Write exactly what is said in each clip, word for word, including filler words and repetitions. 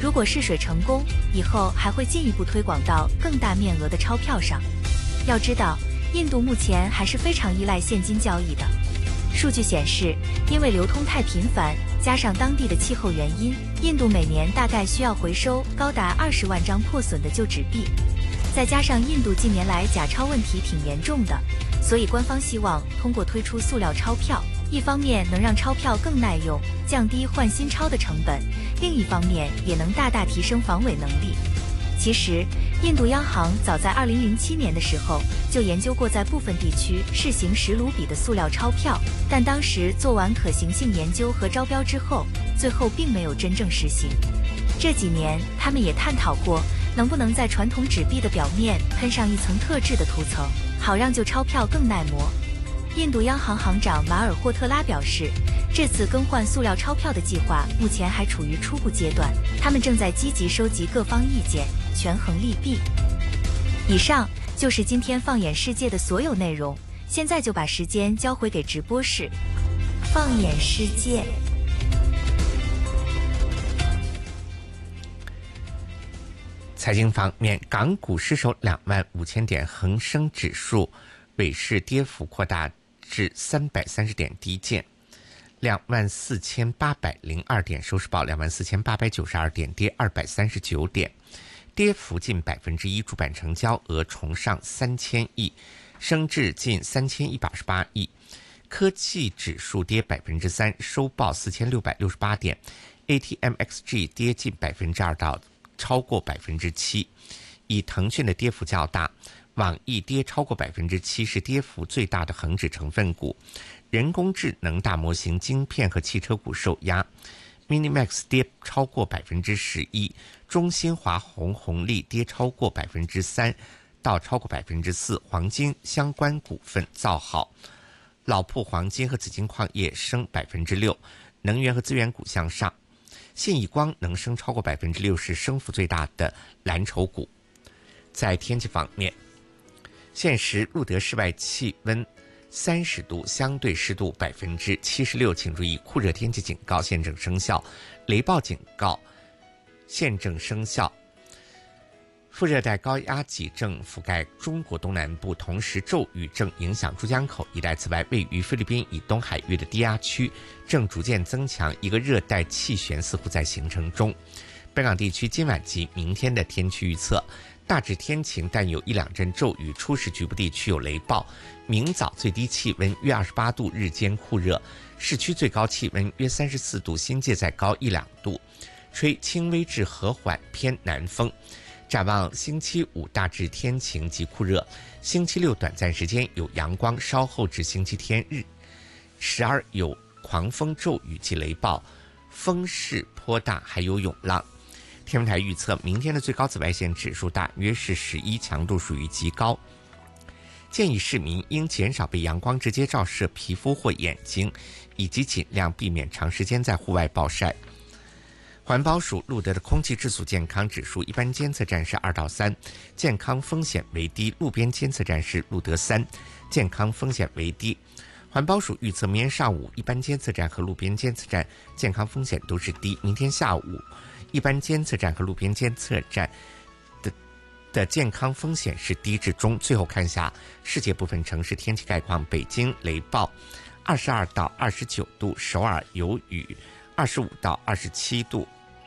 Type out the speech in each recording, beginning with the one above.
如果试水成功，以后还会进一步推广到更大面额的钞票上。要知道，印度目前还是非常依赖现金交易的。数据显示，因为流通太频繁，加上当地的气候原因，印度每年大概需要回收高达二十万张破损的旧纸币。再加上印度近年来假钞问题挺严重的，所以官方希望通过推出塑料钞票，一方面能让钞票更耐用，降低换新钞的成本，另一方面也能大大提升防伪能力。其实，印度央行早在二零零七年的时候就研究过在部分地区试行十卢比的塑料钞票，但当时做完可行性研究和招标之后，最后并没有真正实行。这几年，他们也探讨过能不能在传统纸币的表面喷上一层特制的涂层，好让旧钞票更耐磨。印度央行行长马尔霍特拉表示，这次更换塑料钞票的计划目前还处于初步阶段，他们正在积极收集各方意见，权衡利弊。以上就是今天放眼世界的所有内容，现在就把时间交回给直播室。放眼世界。 财经方面，港股失守两万五千点，恒生指数尾市跌幅扩大至三百三十点，低见两万四千八百零二点，收市报两万四千八百九十二点，跌二百三十九点，跌幅近百分之一。主板成交额重上三千亿，升至近三千一百二十八亿。科技指数跌百分之三，收报四千六百六十八点。A T M X J 跌近百分之二到超过百分之七，以腾讯的跌幅较大，网易跌超过百分之七，是跌幅最大的恒指成分股。人工智能大模型晶片和汽车股受压 ，Minimax 跌超过百分之十一，中新华红红利跌超过百分之三到超过百分之四，黄金相关股份造好，老铺黄金和紫金矿业升百分之六，能源和资源股向上。信义光能升超过百分之六，是升幅最大的蓝筹股。在天气方面，现时路德室外气温三十度，相对湿度百分之七十六，请注意酷热天气警告现正生效，雷暴警告现正生效。副热带高压脊正覆盖中国东南部，同时骤雨正影响珠江口一带。此外，位于菲律宾以东海域的低压区正逐渐增强，一个热带气旋似乎在形成中。本港地区今晚及明天的天气预测：大致天晴，但有一两阵骤雨，初时局部地区有雷暴。明早最低气温约二十八度，日间酷热，市区最高气温约三十四度，新界再高一两度，吹轻微至和缓偏南风。展望星期五大致天晴及酷热，星期六短暂时间有阳光，稍后至星期天日时而有狂风骤雨及雷暴，风势颇大，还有涌浪。天文台预测，明天的最高紫外线指数大约是十一，强度属于极高，建议市民应减少被阳光直接照射皮肤或眼睛，以及尽量避免长时间在户外暴晒。环保署录得的空气质素健康指数，一般监测站是二到三，健康风险为低；路边监测站是录得三，健康风险为低。环保署预测，明天上午一般监测站和路边监测站健康风险都是低；明天下午一般监测站和路边监测站的的健康风险是低至中。最后看一下世界部分城市天气概况：北京雷暴，二十二到二十九度；首尔有雨，二十五到二十七度；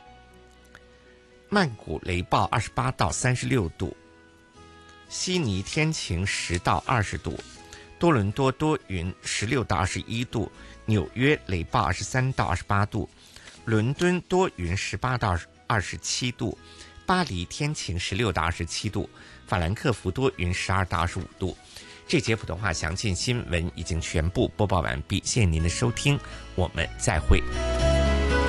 曼谷雷暴，二十八到三十六度；悉尼天晴，十到二十度；多伦多多云，十六到二十一度；纽约雷暴，二十三到二十八度；伦敦多云，十八到二十七度；巴黎天晴，十六到二十七度；法兰克福多云，十二到二十五度。这节普通话详尽新闻已经全部播报完毕，谢谢您的收听，我们再会。